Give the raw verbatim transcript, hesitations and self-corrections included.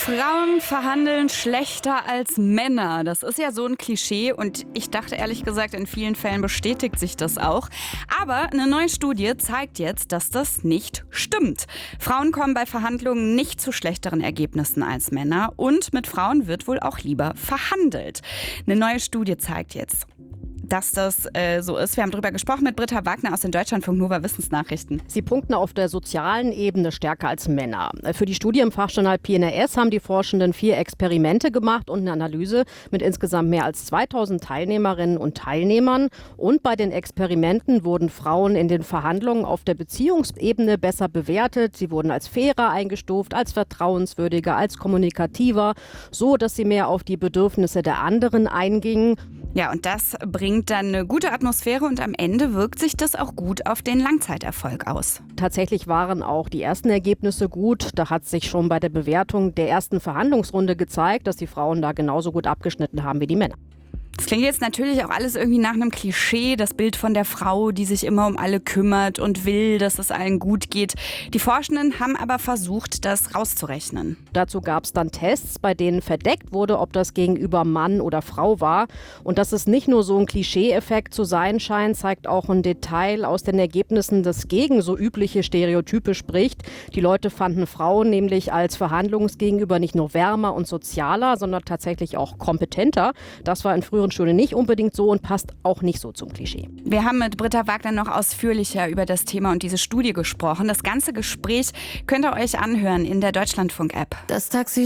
Frauen verhandeln schlechter als Männer. Das ist ja so ein Klischee und ich dachte ehrlich gesagt, in vielen Fällen bestätigt sich das auch. Aber eine neue Studie zeigt jetzt, dass das nicht stimmt. Frauen kommen bei Verhandlungen nicht zu schlechteren Ergebnissen als Männer und mit Frauen wird wohl auch lieber verhandelt. Eine neue Studie zeigt jetzt, dass das äh, so ist. Wir haben darüber gesprochen mit Britta Wagner aus den Deutschlandfunk Nova Wissensnachrichten. Sie punkten auf der sozialen Ebene stärker als Männer. Für die Studie im Fachjournal P N R S haben die Forschenden vier Experimente gemacht und eine Analyse mit insgesamt mehr als zweitausend Teilnehmerinnen und Teilnehmern. Und bei den Experimenten wurden Frauen in den Verhandlungen auf der Beziehungsebene besser bewertet. Sie wurden als fairer eingestuft, als vertrauenswürdiger, als kommunikativer, so dass sie mehr auf die Bedürfnisse der anderen eingingen. Ja, und das bringt dann eine gute Atmosphäre und am Ende wirkt sich das auch gut auf den Langzeiterfolg aus. Tatsächlich waren auch die ersten Ergebnisse gut. Da hat sich schon bei der Bewertung der ersten Verhandlungsrunde gezeigt, dass die Frauen da genauso gut abgeschnitten haben wie die Männer. Das klingt jetzt natürlich auch alles irgendwie nach einem Klischee, das Bild von der Frau, die sich immer um alle kümmert und will, dass es allen gut geht. Die Forschenden haben aber versucht, das rauszurechnen. Dazu gab es dann Tests, bei denen verdeckt wurde, ob das gegenüber Mann oder Frau war. Und dass es nicht nur so ein Klischee-Effekt zu sein scheint, zeigt auch ein Detail aus den Ergebnissen, das gegen so übliche Stereotype spricht. Die Leute fanden Frauen nämlich als Verhandlungsgegenüber nicht nur wärmer und sozialer, sondern tatsächlich auch kompetenter. Das war in früheren Studien nicht unbedingt so und passt auch nicht so zum Klischee. Wir haben mit Britta Wagner noch ausführlicher über das Thema und diese Studie gesprochen. Das ganze Gespräch könnt ihr euch anhören in der Deutschlandfunk-App. Das Taxi